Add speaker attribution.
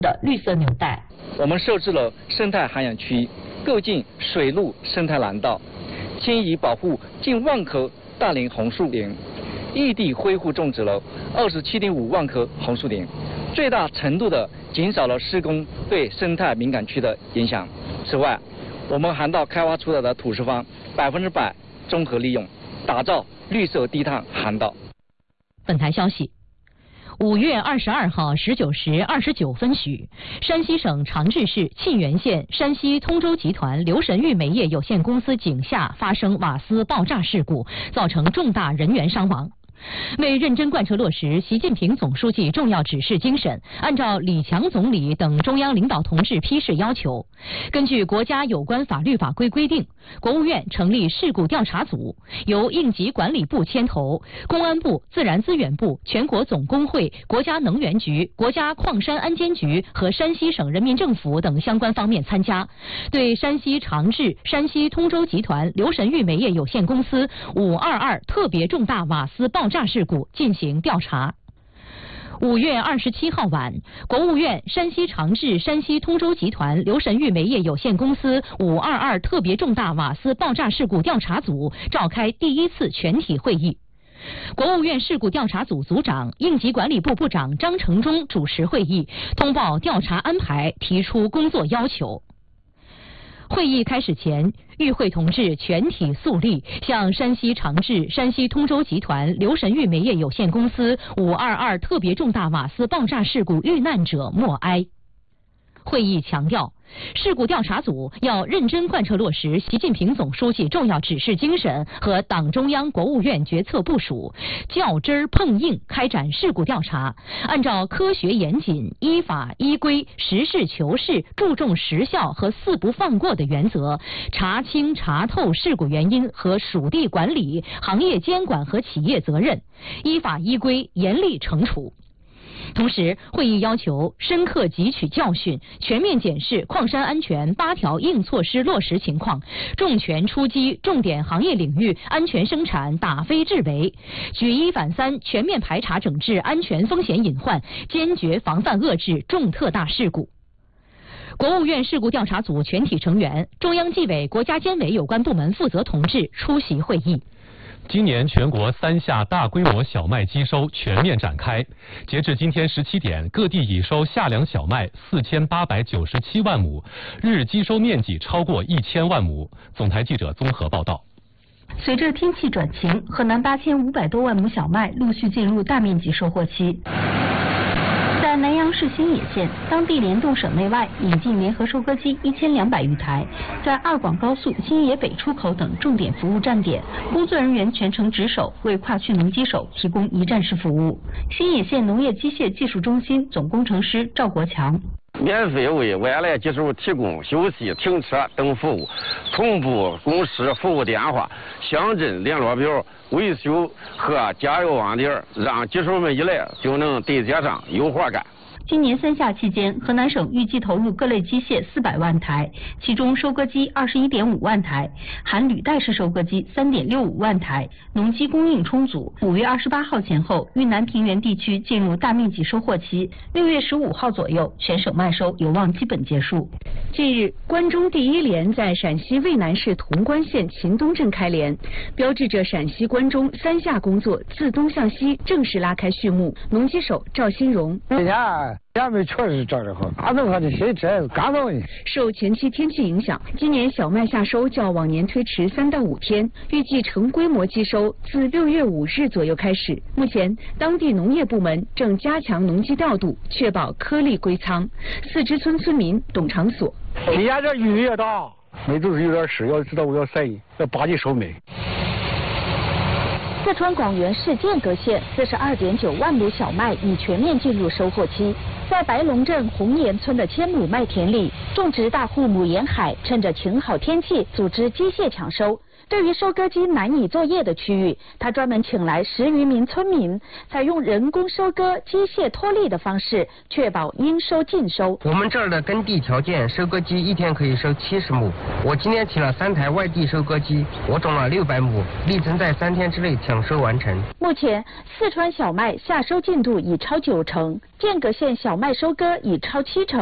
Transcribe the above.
Speaker 1: 的绿色纽带。
Speaker 2: 我们设置了生态涵养区，构建水陆生态廊道，迁移保护近1万棵大龄红树林，异地恢复种植了27.5万棵红树林，最大程度的减少了施工对生态敏感区的影响。此外，我们涵道开挖出来的土石方100%综合利用，打造绿色低碳涵道。
Speaker 1: 本台消息，5月22号19时29分许，山西省长治市沁源县山西通州集团刘神玉煤业有限公司井下发生瓦斯爆炸事故，造成重大人员伤亡。为认真贯彻落实习近平总书记重要指示精神，按照李强总理等中央领导同志批示要求，根据国家有关法律法规规定，国务院成立事故调查组，由应急管理部牵头，公安部、自然资源部、全国总工会、国家能源局、国家矿山安监局和山西省人民政府等相关方面参加，对山西长治、山西通州集团刘神玉煤业有限公司522特别重大瓦斯爆炸事故进行调查。5月27号晚，国务院山西长治山西通州集团刘神玉煤业有限公司522特别重大瓦斯爆炸事故调查组召开第1次全体会议。国务院事故调查组组长、应急管理部部长张成忠主持会议，通报调查安排，提出工作要求。会议开始前，与会同志全体肃立，向山西长治山西通州集团刘神玉煤业有限公司522特别重大瓦斯爆炸事故遇难者默哀。会议强调，事故调查组要认真贯彻落实习近平总书记重要指示精神和党中央国务院决策部署，较真儿碰硬开展事故调查，按照科学严谨、依法依规、实事求是、注重实效和4不放过的原则，查清查透事故原因和属地管理、行业监管和企业责任，依法依规严厉惩处。同时，会议要求深刻汲取教训，全面检视矿山安全8条硬措施落实情况，重拳出击重点行业领域安全生产打非治为，举1反3，全面排查整治安全风险隐患，坚决防范遏制重特大事故。国务院事故调查组全体成员、中央纪委、国家监委有关部门负责同志出席会议。
Speaker 3: 今年全国3下大规模小麦机收全面展开，截至今天17点，各地已收夏粮小麦4897万亩，日机收面积超过1000万亩。总台记者综合报道。
Speaker 4: 随着天气转晴，河南8500多万亩小麦陆续进入大面积收获期。在南阳市新野县，当地联动省内外引进联合收割机1200余台，在2广高速、新野北出口等重点服务站点，工作人员全程值守，为跨区农机手提供一站式服务。新野县农业机械技术中心总工程师赵国强。
Speaker 5: 免费为外来机手提供休息、停车等服务，同步公示服务电话、乡镇联络表、维修和加油网点，让机手们一来就能对接上有活干。
Speaker 4: 今年3夏期间，河南省预计投入各类机械400万台，其中收割机21.5万台，含履带式收割机3.65万台，农机供应充足。5月28号前后，豫南平原地区进入大面积收获期，6月15号左右，全省麦收有望基本结束。
Speaker 6: 近日，关中第1连在陕西渭南市潼关县秦东镇开连，标志着陕西关中3夏工作自东向西正式拉开序幕。农机手赵新荣。
Speaker 7: 下面确实长得好，干燥的谁这干燥呢？
Speaker 6: 受前期天气影响，今年小麦夏收较往年推迟3到5天，预计成规模机收自6月5日左右开始。目前，当地农业部门正加强农机调度，确保颗粒归仓。四支村村民董长所：
Speaker 7: 今年这雨也大，梅都是有点湿，要知道我要晒，要巴结收梅。
Speaker 8: 四川广元市剑阁县42.9万亩小麦已全面进入收获期。在白龙镇红岩村的1000亩麦田里， 种植大户母沿海趁着晴好天气组织机械抢收。对于收割机难以作业的区域，他专门请来10余名村民，采用人工收割、机械脱粒的方式，确保应收尽收。
Speaker 9: 我们这儿的耕地条件，收割机一天可以收70亩。我今天请了3台外地收割机，我种了600亩，力争在3天之内抢收完成。
Speaker 8: 目前，四川小麦夏收进度已超90%，间隔线小麦收割已超70%。